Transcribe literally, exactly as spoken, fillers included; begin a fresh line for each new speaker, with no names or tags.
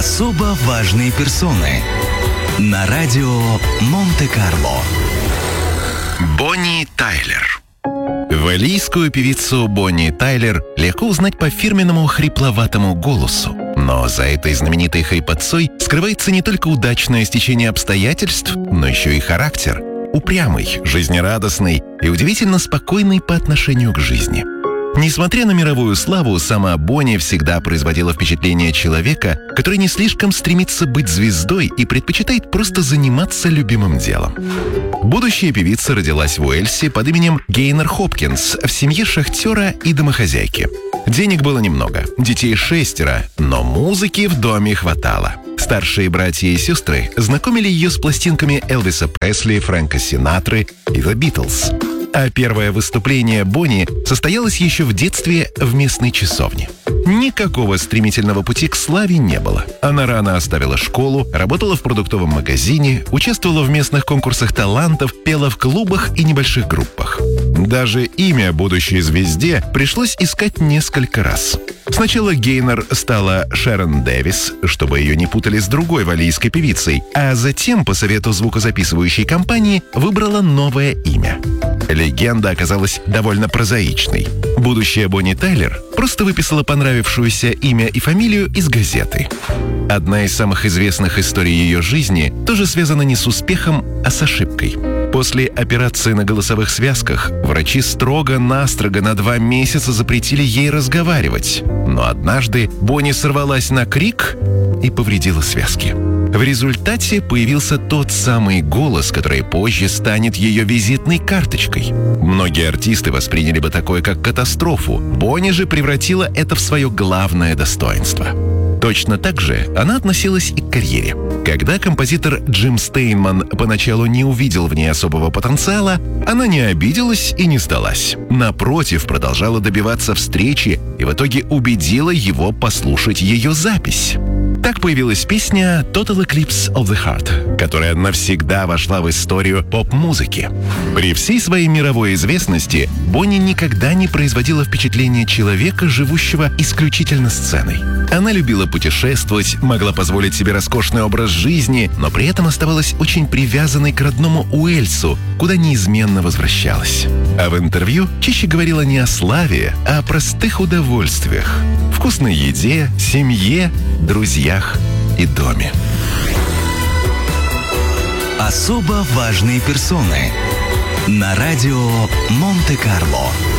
Особо важные персоны на радио Монте-Карло.
Бонни Тайлер. Валлийскую певицу Бонни Тайлер легко узнать по фирменному хрипловатому голосу. Но за этой знаменитой хрипотцой скрывается не только удачное стечение обстоятельств, но еще и характер. Упрямый, жизнерадостный и удивительно спокойный по отношению к жизни. Несмотря на мировую славу, сама Бонни всегда производила впечатление человека, который не слишком стремится быть звездой и предпочитает просто заниматься любимым делом. Будущая певица родилась в Уэльсе под именем Гейнер Хопкинс в семье шахтера и домохозяйки. Денег было немного, детей шестеро, но музыки в доме хватало. Старшие братья и сестры знакомили ее с пластинками Элвиса Пресли, Фрэнка Синатры и The Beatles. А первое выступление Бонни состоялось еще в детстве в местной часовне. Никакого стремительного пути к славе не было. Она рано оставила школу, работала в продуктовом магазине, участвовала в местных конкурсах талантов, пела в клубах и небольших группах. Даже имя будущей звезде пришлось искать несколько раз. Сначала Гейнер стала Шерон Дэвис, чтобы ее не путали с другой валлийской певицей, а затем, по совету звукозаписывающей компании, выбрала новое имя. Легенда оказалась довольно прозаичной. Будущая Бонни Тайлер просто выписала понравившуюся имя и фамилию из газеты. Одна из самых известных историй ее жизни тоже связана не с успехом, а с ошибкой. После операции на голосовых связках врачи строго-настрого на два месяца запретили ей разговаривать. Но однажды Бонни сорвалась на крик и повредила связки. В результате появился тот самый голос, который позже станет ее визитной карточкой. Многие артисты восприняли бы такое как катастрофу. Бонни же превратила это в свое главное достоинство. Точно так же она относилась и к карьере. Когда композитор Джим Стейнман поначалу не увидел в ней особого потенциала, она не обиделась и не сдалась. Напротив, продолжала добиваться встречи и в итоге убедила его послушать ее запись. Так появилась песня «Total Eclipse of the Heart», которая навсегда вошла в историю поп-музыки. При всей своей мировой известности Бонни никогда не производила впечатления человека, живущего исключительно сценой. Она любила путешествовать, могла позволить себе роскошный образ жизни, но при этом оставалась очень привязанной к родному Уэльсу, куда неизменно возвращалась. А в интервью чаще говорила не о славе, а о простых удовольствиях – вкусной еде, семье, друзьях и доме.
Особо важные персоны на радио Монте-Карло.